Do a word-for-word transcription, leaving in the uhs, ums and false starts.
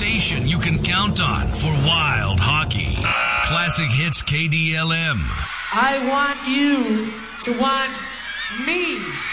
station you can count on for wild hockey. Classic Hits K D L M. I want you to want me.